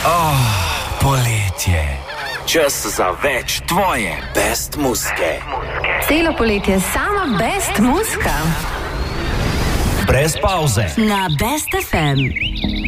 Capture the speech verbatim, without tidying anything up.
Oh, poletje. Čas za več tvoje best muske. Celo poletje sama best muska. Brez pauze. Na Best ef em.